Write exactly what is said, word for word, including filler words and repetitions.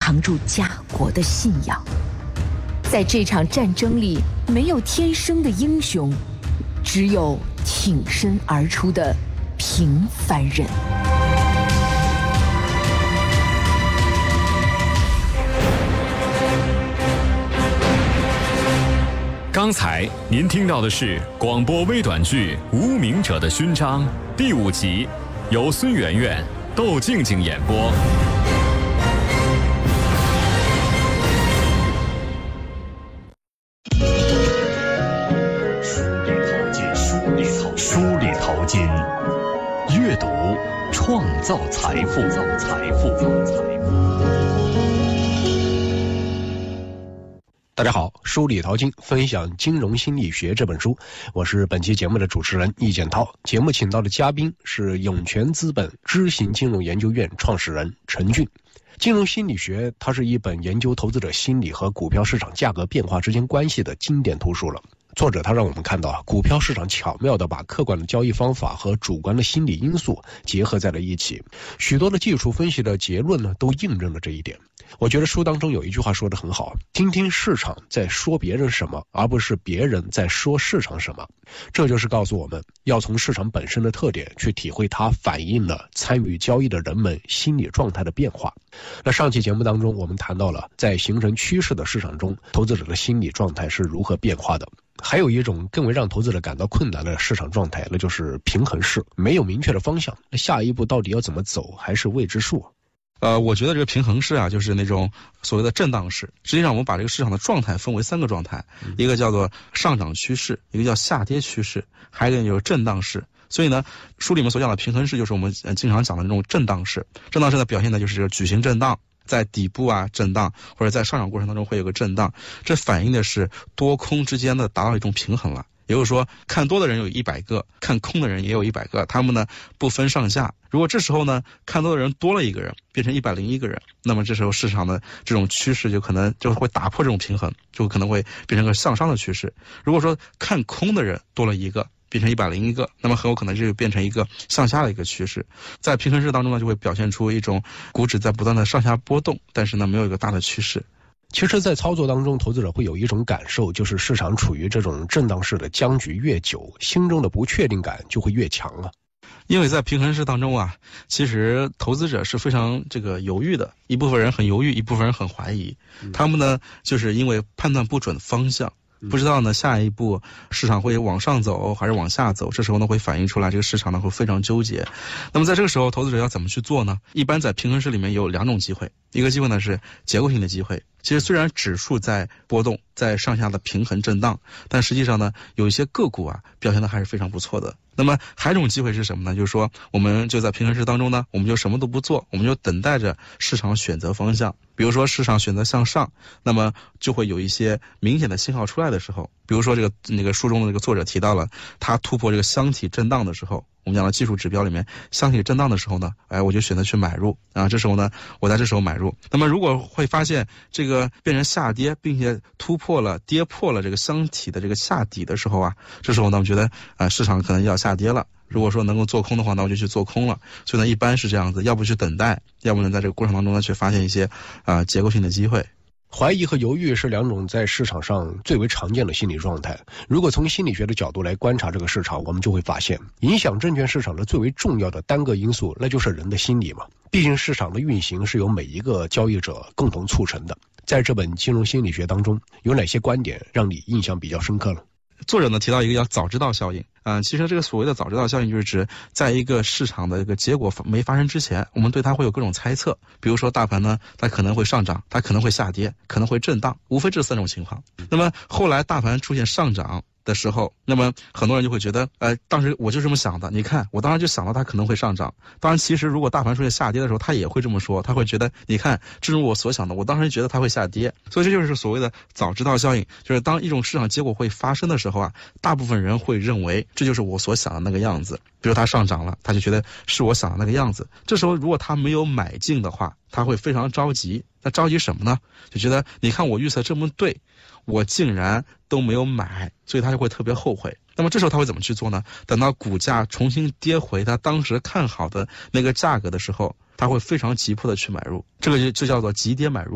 扛住家国的信仰。在这场战争里，没有天生的英雄，只有挺身而出的平凡人。 刚才您听到的是广播微短剧《无名者的勋章》第五集，由孙媛媛、窦静静演播。 书里淘金，书里淘金，阅读创造财富，财富，财富。 大家好，书里淘金，分享金融心理学这本书，我是本期节目的主持人易建涛。节目请到的嘉宾是涌泉资本知行金融研究院创始人陈俊。金融心理学，它是一本研究投资者心理和股票市场价格变化之间关系的经典图书了。作者他让我们看到，股票市场巧妙地把客观的交易方法和主观的心理因素结合在了一起，许多的技术分析的结论呢，都印证了这一点。我觉得书当中有一句话说得很好，听听市场在说别人什么，而不是别人在说市场什么。这就是告诉我们要从市场本身的特点去体会它反映了参与交易的人们心理状态的变化。那上期节目当中我们谈到了在形成趋势的市场中，投资者的心理状态是如何变化的。还有一种更为让投资者感到困难的市场状态，那就是平衡式，没有明确的方向，那下一步到底要怎么走还是未知数。 呃，我觉得这个平衡式啊，就是那种所谓的震荡式。实际上，我们把这个市场的状态分为三个状态，嗯、一个叫做上涨趋势，一个叫下跌趋势，还有一个就是震荡式。所以呢，书里面所讲的平衡式，就是我们经常讲的那种震荡式。震荡式的表现呢，就是这个矩形震荡，在底部啊震荡，或者在上涨过程当中会有个震荡，这反映的是多空之间的达到一种平衡了。也就是说，看多的人有一百个，看空的人也有一百个，他们呢不分上下。如果这时候呢，看多的人多了一个人，变成一百零一个人，那么这时候市场的这种趋势就可能就会打破这种平衡，就可能会变成个向上的趋势。如果说看空的人多了一个，变成一百零一个，那么很有可能就变成一个向下的一个趋势。在平衡式当中呢，就会表现出一种股指在不断的上下波动，但是呢没有一个大的趋势。 其实在操作当中，投资者会有一种感受，就是市场处于这种震荡式的僵局越久，心中的不确定感就会越强了。 因为在平衡式当中啊，其实投资者是非常这个犹豫的，一部分人很犹豫，一部分人很怀疑，嗯、他们呢就是因为判断不准方向，不知道呢下一步市场会往上走还是往下走，这时候呢会反映出来这个市场呢会非常纠结。那么在这个时候，投资者要怎么去做呢？一般在平衡式里面有两种机会，一个机会呢是结构性的机会。其实虽然指数在波动，在上下的平衡震荡，但实际上呢有一些个股啊表现的还是非常不错的。那么还有一种机会是什么呢？就是说我们就在平衡式当中呢，我们就什么都不做，我们就等待着市场选择方向。比如说市场选择向上，那么就会有一些明显的信号出来的时候，比如说这个那个书中的这个作者提到了他突破这个箱体震荡的时候，我们讲的技术指标里面箱体震荡的时候呢，哎，我就选择去买入啊。这时候呢，我在这时候买入。那么如果会发现这个变成下跌，并且突破了跌破了这个箱体的这个下底的时候啊，这时候呢，我觉得啊、呃、市场可能要下跌了。如果说能够做空的话，那我就去做空了。所以呢，一般是这样子，要不去等待，要不呢在这个过程当中呢去发现一些啊、呃、结构性的机会。 怀疑和犹豫是两种在市场上最为常见的心理状态。如果从心理学的角度来观察这个市场，我们就会发现，影响证券市场的最为重要的单个因素，那就是人的心理嘛。毕竟市场的运行是由每一个交易者共同促成的。在这本金融心理学当中，有哪些观点让你印象比较深刻呢？ 作者呢提到一个叫早知道效应啊、呃，其实这个所谓的早知道效应就是指在一个市场的一个结果没发生之前，我们对它会有各种猜测。比如说大盘呢，它可能会上涨，它可能会下跌，可能会震荡，无非这三种情况。那么后来大盘出现上涨的时候，那么很多人就会觉得，呃，当时我就这么想的。你看，我当时就想到它可能会上涨。当然，其实如果大盘出现下跌的时候，他也会这么说，他会觉得，你看，正如我所想的，我当时觉得它会下跌。所以这就是所谓的早知道效应，就是当一种市场结果会发生的时候啊，大部分人会认为这就是我所想的那个样子。比如它上涨了，他就觉得是我想的那个样子。这时候如果他没有买进的话，他会非常着急。那着急什么呢？就觉得你看我预测这么对，我竟然都没有买，所以他就会特别后悔。那么这时候他会怎么去做呢？等到股价重新跌回他当时看好的那个价格的时候，他会非常急迫的去买入，这个就就叫做急跌买入。